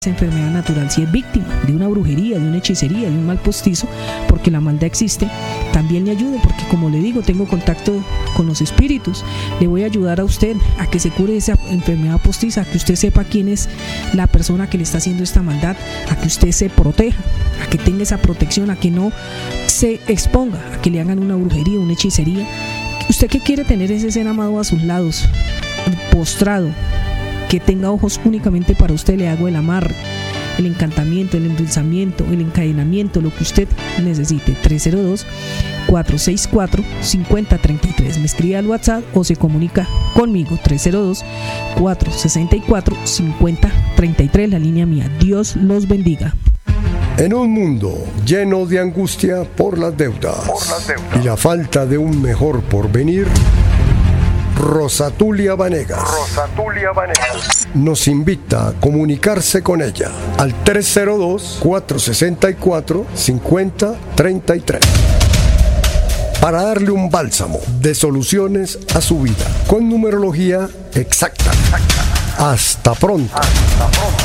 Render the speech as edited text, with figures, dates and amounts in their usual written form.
enfermedad natural, si es víctima de una brujería, de una hechicería, de un mal postizo, porque la maldad existe, también le ayudo, porque como le digo, tengo contacto con los espíritus. Le voy a ayudar a usted a que se cure esa enfermedad postiza, a que usted sepa quién es la persona que le está haciendo esta maldad, a que usted se proteja, a que tenga esa protección, a que no se exponga a que le hagan una brujería, una hechicería. Usted que quiere tener ese ser amado a sus lados, postrado, que tenga ojos únicamente para usted, le hago el amarre, el encantamiento, el endulzamiento, el encadenamiento, lo que usted necesite. 302-464-5033. Me escribe al WhatsApp o se comunica conmigo. 302-464-5033, la línea mía. Dios los bendiga. En un mundo lleno de angustia por las deudas y la falta de un mejor porvenir, Rosatulia Vanegas nos invita a comunicarse con ella al 302-464-5033 para darle un bálsamo de soluciones a su vida con numerología exacta. Hasta pronto.